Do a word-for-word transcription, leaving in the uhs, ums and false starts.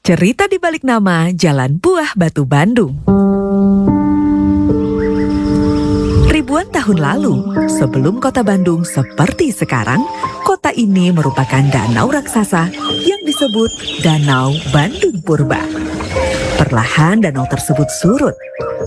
Cerita di balik nama Jalan Buah Batu Bandung. Ribuan tahun lalu, sebelum kota Bandung seperti sekarang, kota ini merupakan danau raksasa yang disebut Danau Bandung Purba. Perlahan danau tersebut surut